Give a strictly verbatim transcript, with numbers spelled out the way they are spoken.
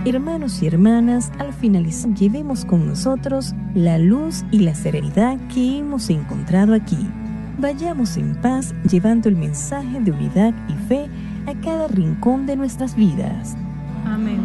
Hermanos y hermanas, al finalizar, llevemos con nosotros la luz y la serenidad que hemos encontrado aquí. Vayamos en paz, llevando el mensaje de unidad y fe a cada rincón de nuestras vidas. Amén.